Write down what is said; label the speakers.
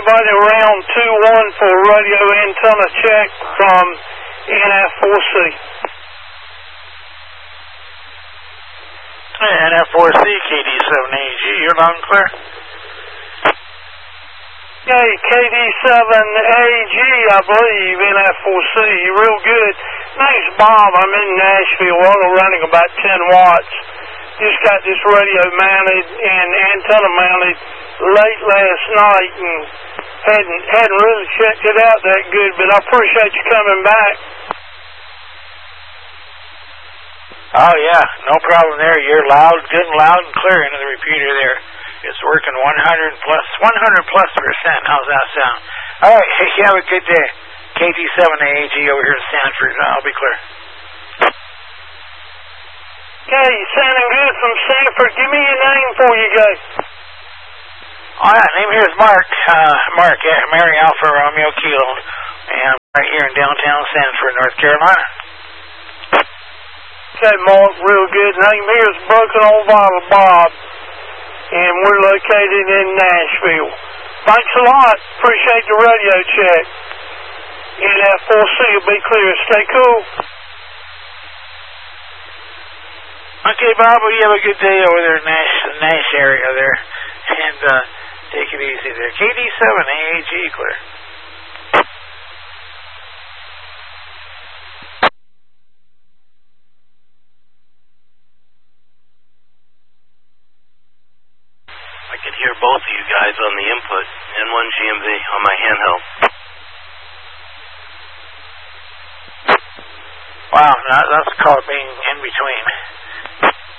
Speaker 1: everybody around 2-1 for radio antenna check from NF4C.
Speaker 2: NF4C, KD7AG, you're loud and clear.
Speaker 1: Okay, KD7AG, I believe, NF4C, real good. Name's Bob, I'm in Nashville, auto running about 10 watts. Just got this radio mounted and antenna mounted late last night and hadn't really checked it out that good, but I appreciate you coming back.
Speaker 2: Oh yeah, no problem there. You're loud, good and loud and clear into the repeater there. It's working 100 plus %. How's that sound? All right, hey, you have a good day. KD7AG over here in Sanford. I'll be clear.
Speaker 1: Okay, sounding good from Sanford. Give me your name before you go.
Speaker 2: All right, name here is Mark. Mark, Mary Alpha Romeo Kilo. And I'm right here in downtown Sanford, North Carolina.
Speaker 1: Okay, Mark, real good. Name here is Broken Old Bottle Bob. And we're located in Nashville. Thanks a lot. Appreciate the radio check. NF4C will be clear. Stay cool.
Speaker 2: Okay, Bob, well, you have a good day over there in the Nash area there. And take it easy there. KD7AG clear.
Speaker 3: I can hear both of you guys on the input. N1 GMV on my handheld.
Speaker 2: Wow, that's called being in between.